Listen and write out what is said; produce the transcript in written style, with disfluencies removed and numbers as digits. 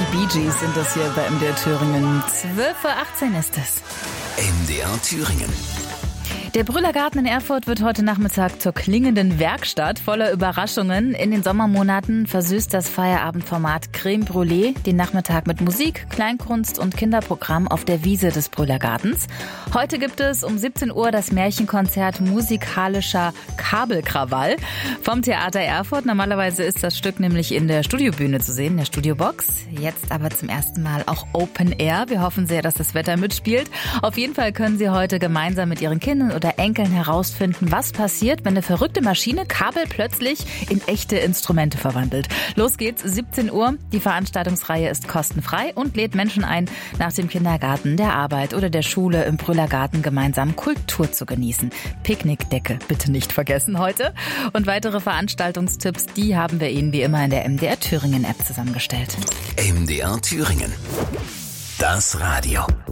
Bee Gees sind das hier bei MDR Thüringen. 12:18 Uhr ist es. MDR Thüringen. Der Brüllergarten in Erfurt wird heute Nachmittag zur klingenden Werkstatt voller Überraschungen. In den Sommermonaten versüßt das Feierabendformat Crème Brûlée den Nachmittag mit Musik, Kleinkunst und Kinderprogramm auf der Wiese des Brüllergartens. Heute gibt es um 17 Uhr das Märchenkonzert Musikalischer Kabelkrawall vom Theater Erfurt. Normalerweise ist das Stück nämlich in der Studiobühne zu sehen, in der Studiobox. Jetzt aber zum ersten Mal auch Open Air. Wir hoffen sehr, dass das Wetter mitspielt. Auf jeden Fall können Sie heute gemeinsam mit Ihren Kindern oder Enkeln herausfinden, was passiert, wenn eine verrückte Maschine Kabel plötzlich in echte Instrumente verwandelt. Los geht's, 17 Uhr. Die Veranstaltungsreihe ist kostenfrei und lädt Menschen ein, nach dem Kindergarten, der Arbeit oder der Schule im Brüllergarten gemeinsam Kultur zu genießen. Picknickdecke bitte nicht vergessen heute. Und weitere Veranstaltungstipps, die haben wir Ihnen wie immer in der MDR Thüringen App zusammengestellt. MDR Thüringen. Das Radio.